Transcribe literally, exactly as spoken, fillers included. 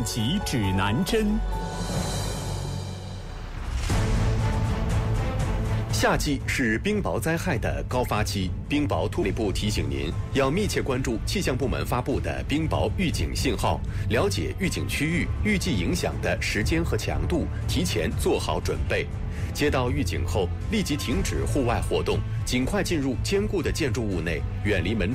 级指南针。 夏季是冰雹灾害的高发期，冰雹突部提醒您要密切关注气象部门发布的冰雹预警信号，了解预警区域、预计影响的时间和强度，提前做好准备。接到预警后，立即停止户外活动，尽快进入坚固的建筑物内，远离门